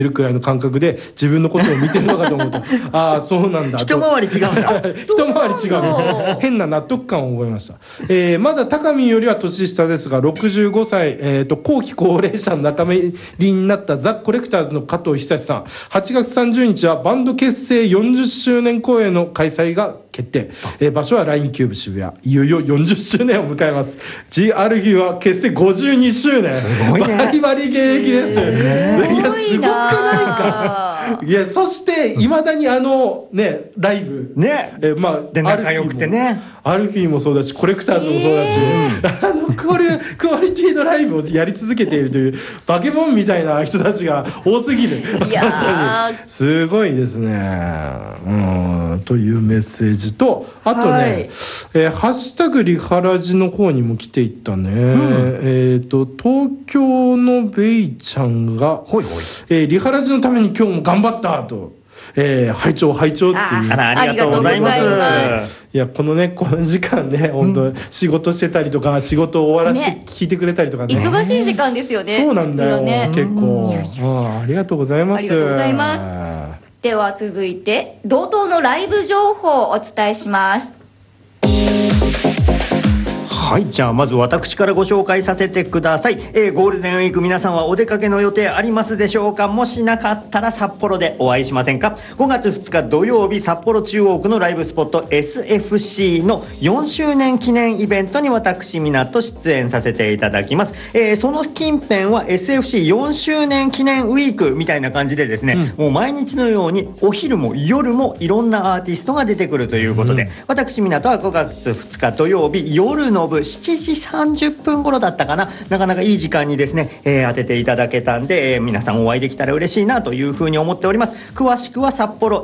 るくらいの感覚で自分のことを見てるのかと思うとああそうなんだと一回り違うんだ一回り違う変な納得感を覚えました、まだ高見よりは年下ですが65歳、後期高齢者の仲間入りになったザ・コレクターズの加藤久志さん8月30日はバンド結成40周年公演の開催が決定、場所は LINE キューブ渋谷いよいよ40周年を迎えます G アルフィーは結成52周年すごいねバリバリ現役です、いやすごくないかいやそしていまだにねライブねまあで仲良くてねアルフィーもそうだしコレクターズもそうだし、クオリティのライブをやり続けているというバケモンみたいな人たちが多すぎるいや本当にすごいですねというメッセージとあとね、 はいハッシュタグリハラジの方にも来ていったね、東京のベイちゃんがほいほいリハラジのために今日も頑張ったと、拝聴っていうありがとうございますありがとうございまいやこの時間ね本当、仕事してたりとか仕事を終わらせてね聞いてくれたりとかね忙しい時間ですよね。 そうなんだよ、 普通はね。 結構ありがとうございますありがとうございますでは続いて同等のライブ情報をお伝えします。 はい、じゃあまず私からご紹介させてください、ゴールデンウィーク皆さんはお出かけの予定ありますでしょうか。もしなかったら札幌でお会いしませんか。5月2日土曜日札幌中央区のライブスポット SFC の4周年記念イベントに私港出演させていただきます、その近辺は SFC4 周年記念ウィークみたいな感じでですね、もう毎日のようにお昼も夜もいろんなアーティストが出てくるということで、私港は5月2日土曜日夜の部7時30分頃だったかな、なかなかいい時間にですね、当てていただけたんで、皆さんお会いできたら嬉しいなというふうに思っております。詳しくは札幌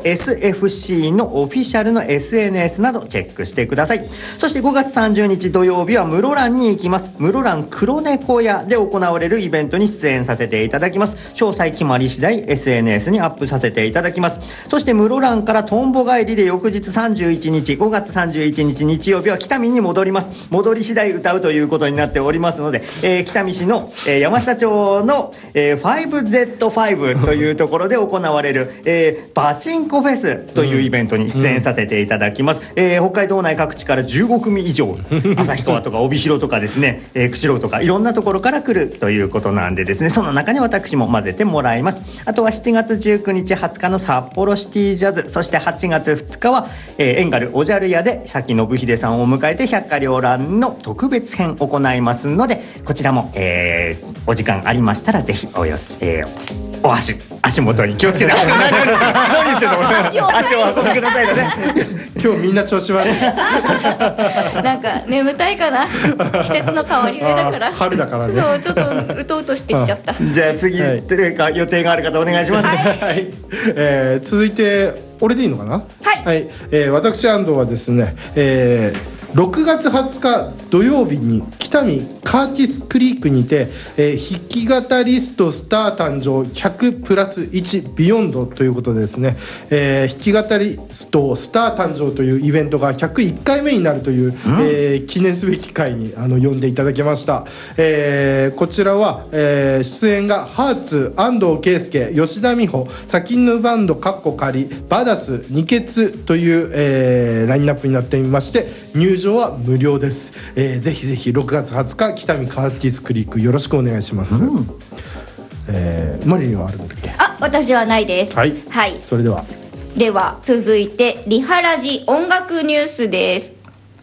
SFC のオフィシャルの SNS などチェックしてください。そして5月30日土曜日は室蘭に行きます。室蘭黒猫屋で行われるイベントに出演させていただきます。詳細決まり次第 SNS にアップさせていただきます。そして室蘭からとんぼ帰りで翌日31日5月31日日曜日は北見に戻ります。戻り次第歌うということになっておりますので、北見市の、山下町の、5Z5 というところで行われる、バチンコフェスというイベントに出演させていただきます、北海道内各地から15組以上旭川とか帯広とかですね、釧路とかいろんなところから来るということなんでですね、その中に私も混ぜてもらいます。あとは7月19日20日の札幌シティジャズ、そして8月2日は、エンガルおじゃる屋で崎信秀さんを迎えて百花繚乱の特別編を行いますので、こちらも、お時間ありましたらぜひお足元に気をつけて何言ってんの足を運んでくださいのね今日みんな調子悪いですなんか眠たいかな季節の変わり目だから春だからねそうちょっとうとうとしてきちゃったじゃあ次、 はいというか予定がある方お願いします、 はい続いて俺でいいのかな。 はい、 私安藤はですね、6月20日土曜日に北見カーティスクリークにて、弾き語りストスター誕生100プラス1ビヨンドということでですね、弾き語りストスター誕生というイベントが101回目になるという、記念すべき回に呼んでいただきました、こちらは、出演がハーツ安藤圭介吉田美穂サキンヌバンドカッコ仮バダス二欠という、ラインナップになっていまして入場は無料です、ぜひぜひ6月20日北見カーティスクリークよろしくお願いします、マリリンはあるんだっけ。 私はないです。 はい、 はい、 それでは続いてリハラジ音楽ニュースです。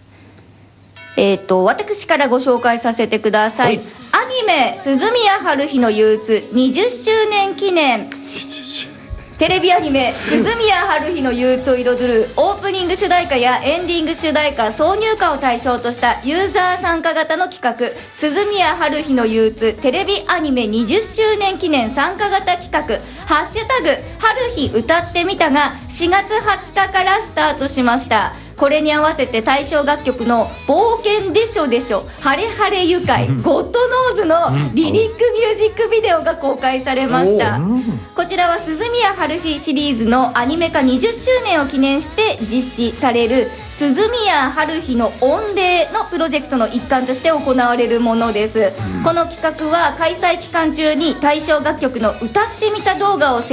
私からご紹介させてください。アニメ鈴宮春日の憂鬱20周年記念テレビアニメ「鈴宮春日の憂鬱」を彩るオープニング主題歌やエンディング主題歌挿入歌を対象としたユーザー参加型の企画「鈴宮春日の憂鬱テレビアニメ20周年記念参加型企画ハッシュタグ春日歌ってみた」が4月20日からスタートしました。 これに合わせて対象楽曲の冒険でしょでしょハレハレ愉快ゴッドノーズのリリックミュージックビデオが公開されました。こちらは鈴宮春日シリーズのアニメ化20周年を記念して実施される鈴宮春日の御礼のプロジェクトの一環として行われるものです。この企画は開催期間中に対象楽曲の歌ってみた動画を